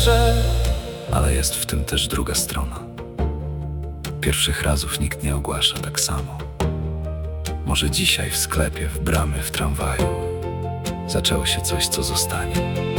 zawsze. Ale jest w tym też druga strona. Pierwszych razów nikt nie ogłasza tak samo. Może dzisiaj w sklepie, w bramie, w tramwaju zaczęło się coś, co zostanie.